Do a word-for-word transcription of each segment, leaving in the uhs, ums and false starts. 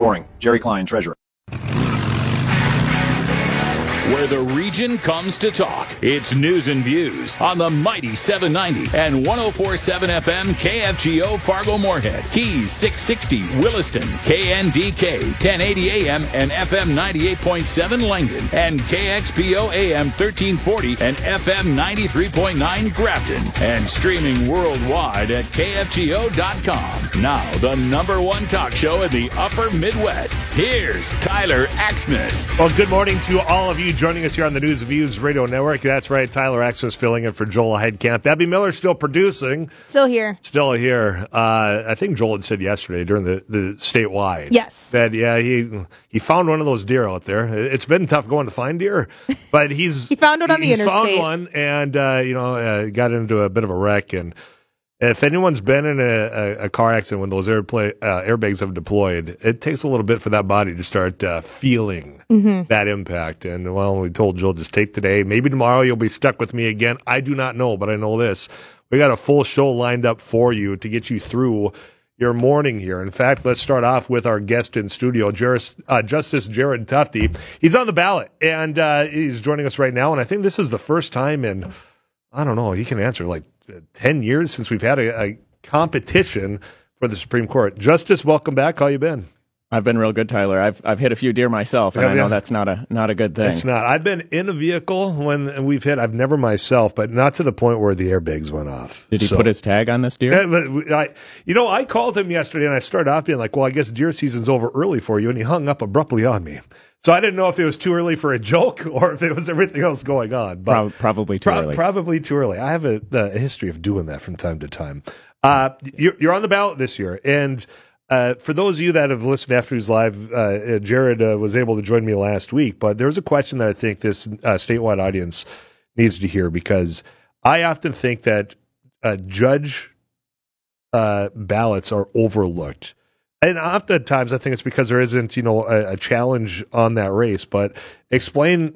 Boring. Jerry Klein, Treasurer. Where the region comes to talk. It's News and Views on the mighty seven ninety and one oh four point seven F M K F G O Fargo-Moorhead, Keys six sixty Williston, K N D K ten eighty A M and F M ninety-eight point seven Langdon, and K X P O A M thirteen forty and F M ninety-three point nine Grafton, and streaming worldwide at K F G O dot com. Now, the number one talk show in the upper Midwest. Here's Tyler Axness. Well, good morning to all of you joining us here on the News and Views Radio Network. That's right, Tyler Axness filling in for Joel Heidkamp. Abby Miller still producing. Still here. Still here. Uh, I think Joel had said yesterday during the, the statewide. Yes. That, yeah, he he found one of those deer out there. It's been tough going to find deer, but he's... he found one on the he's interstate. He's found one and, uh, you know, uh, got into a bit of a wreck. And if anyone's been in a, a, a car accident when those airplay, uh, airbags have deployed, it takes a little bit for that body to start uh, feeling mm-hmm. that impact. And, well, we told Joel, just take today. Maybe tomorrow you'll be stuck with me again. I do not know, but I know this. We got a full show lined up for you to get you through your morning here. In fact, let's start off with our guest in studio, Jaris, uh, Justice Jared Tufte. He's on the ballot, and uh, he's joining us right now. And I think this is the first time in, I don't know, he can answer, like ten years since we've had a, a competition for the Supreme Court. Justice, welcome back. How you been? I've been real good, Tyler. I've I've hit a few deer myself, and yeah, I know yeah. that's not a not a good thing. It's not. I've been in a vehicle when we've hit. I've never myself, but not to the point where the airbags went off. Did he so, put his tag on this deer? Yeah, I, you know, I called him yesterday, and I started off being like, well, I guess deer season's over early for you, and he hung up abruptly on me. So I didn't know if it was too early for a joke or if it was everything else going on. But Pro- probably too pro- early. Probably too early. I have a, a history of doing that from time to time. Uh, you're, you're on the ballot this year, and uh, for those of you that have listened to After News Live, uh, Jared uh, was able to join me last week, but there's a question that I think this uh, statewide audience needs to hear, because I often think that uh, judge uh, ballots are overlooked. And oftentimes I think it's because there isn't, you know, a, a challenge on that race. But explain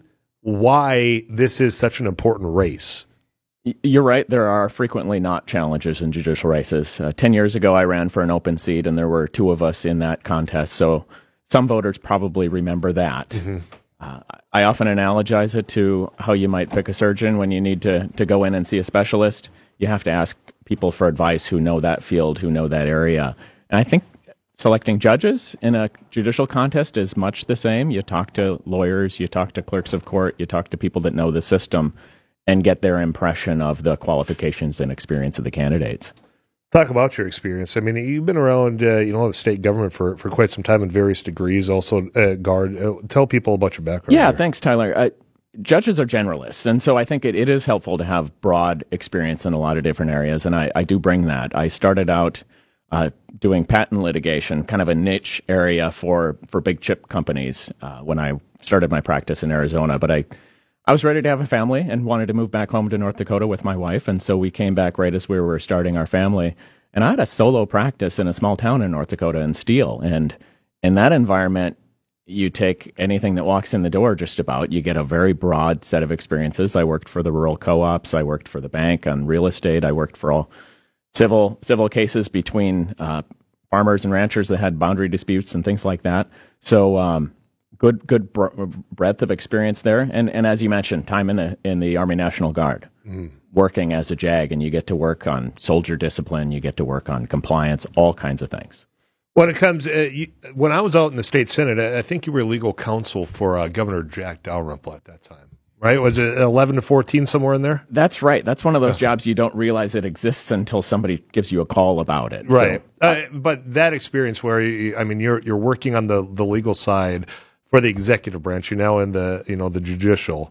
why this is such an important race. You're right. There are frequently not challenges in judicial races. Uh, Ten years ago, I ran for an open seat, and there were two of us in that contest. So some voters probably remember that. Mm-hmm. Uh, I often analogize it to how you might pick a surgeon when you need to, to go in and see a specialist. You have to ask people for advice who know that field, who know that area. And I think selecting judges in a judicial contest is much the same. You talk to lawyers, you talk to clerks of court, you talk to people that know the system and get their impression of the qualifications and experience of the candidates. Talk about your experience. I mean, you've been around, uh, you know, the state government for, for quite some time in various degrees. Also, uh, guard. Uh, tell people about your background. Yeah, there. Thanks, Tyler. Uh, judges are generalists, and so I think it, it is helpful to have broad experience in a lot of different areas, and I, I do bring that. I started out Uh, doing patent litigation, kind of a niche area for, for big chip companies uh, when I started my practice in Arizona. But I, I was ready to have a family and wanted to move back home to North Dakota with my wife. And so we came back right as we were starting our family. And I had a solo practice in a small town in North Dakota in Steele. And in that environment, you take anything that walks in the door just about. You get a very broad set of experiences. I worked for the rural co-ops. I worked for the bank on real estate. I worked for all Civil civil cases between uh, farmers and ranchers that had boundary disputes and things like that. So um, good good br- breadth of experience there. And and as you mentioned, time in the in the Army National Guard, mm. working as a JAG, and you get to work on soldier discipline, you get to work on compliance, all kinds of things. When it comes, uh, you, when I was out in the state Senate, I think you were legal counsel for uh, Governor Jack Dalrymple at that time. Right? Was it eleven to fourteen somewhere in there? That's right. That's one of those jobs you don't realize it exists until somebody gives you a call about it. Right. So, uh, but that experience where, you, I mean, you're you're working on the, the legal side for the executive branch. You're now in the, you know, the judicial.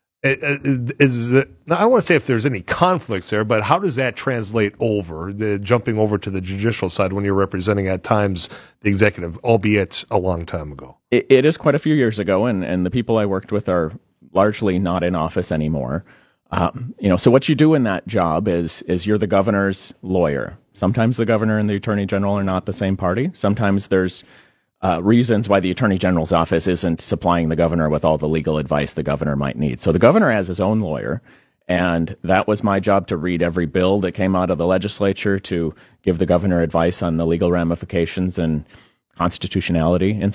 Is it, I don't want to say if there's any conflicts there, but how does that translate over, the jumping over to the judicial side when you're representing at times the executive, albeit a long time ago? It, it is quite a few years ago, and, and the people I worked with are largely not in office anymore. Um, you know, so what you do in that job is is you're the governor's lawyer. Sometimes the governor and the attorney general are not the same party. Sometimes there's uh, reasons why the attorney general's office isn't supplying the governor with all the legal advice the governor might need. So the governor has his own lawyer, and that was my job to read every bill that came out of the legislature, to give the governor advice on the legal ramifications and constitutionality in